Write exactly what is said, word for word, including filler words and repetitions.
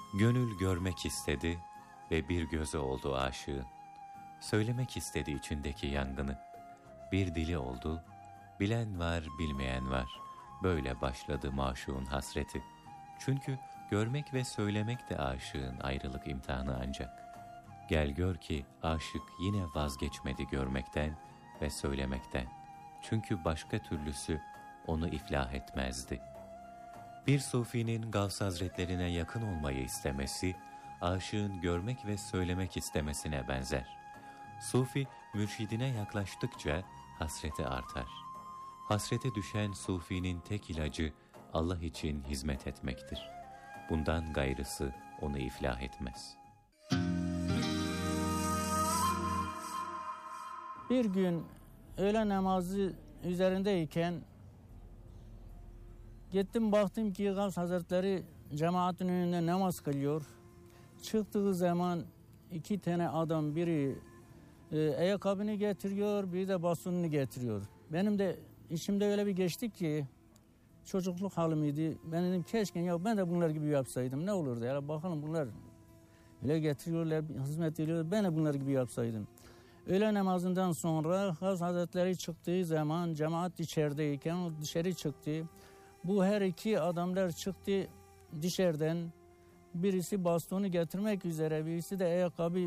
Gönül görmek istedi ve bir gözü oldu aşığın. Söylemek istedi içindeki yangını. Bir dili oldu, bilen var bilmeyen var. Böyle başladı maşuğun hasreti. Çünkü görmek ve söylemek de aşığın ayrılık imtihanı ancak. Gel gör ki aşık yine vazgeçmedi görmekten ve söylemekten. Çünkü başka türlüsü onu iflah etmezdi. Bir sufinin Gavs Hazretlerine yakın olmayı istemesi, aşığın görmek ve söylemek istemesine benzer. Sufi, mürşidine yaklaştıkça hasreti artar. Hasrete düşen sufinin tek ilacı Allah için hizmet etmektir. Bundan gayrısı onu iflah etmez. Bir gün öğle namazı üzerindeyken gittim baktım ki Gavs Hazretleri cemaatin önünde namaz kılıyor. Çıktığı zaman iki tane adam, biri e, ayakkabını getiriyor, biri de bastonunu getiriyor. Benim de içimde öyle bir geçti ki, çocukluk halimiydi. Ben dedim keşke ya ben de bunlar gibi yapsaydım ne olurdu ya, bakalım bunlar öyle getiriyorlar, hizmet ediyorlar, ben de bunlar gibi yapsaydım. Öğle namazından sonra Gavs Hazretleri çıktığı zaman cemaat içerideyken o dışarı çıktı. Bu her iki adamlar çıktı dışarıdan. Birisi bastonu getirmek üzere, birisi de ayakkabı